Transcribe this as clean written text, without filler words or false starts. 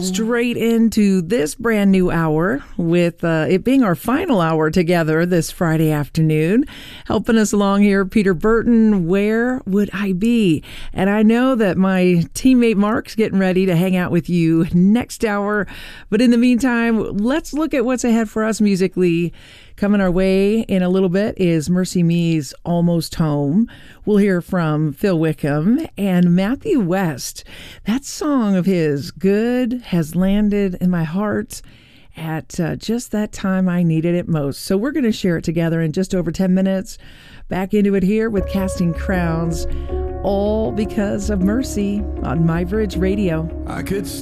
straight into this brand new hour with it being our final hour together this Friday afternoon. Helping us along here, Peter Burton, Where Would I Be? And I know that my teammate Mark's getting ready to hang out with you next hour. But in the meantime, let's look at what's ahead for us musically. Coming our way in a little bit is Mercy Me's Almost Home. We'll hear from Phil Wickham and Matthew West. That song of his, Good, has landed in my heart at just that time I needed it most. So we're going to share it together in just over 10 minutes. Back into it here with Casting Crowns, all because of Mercy on My Bridge Radio. I could